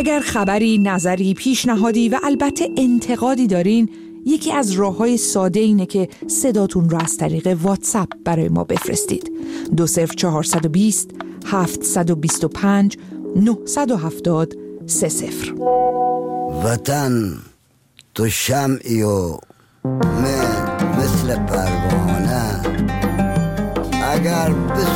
اگر خبری، نظری، پیشنهادی و البته انتقادی دارین، یکی از راه‌های ساده اینه که صداتون رو از طریق واتساپ برای ما بفرستید. 20420 725 970 30. وطن تو شمعی و من مثل پروانه، اگر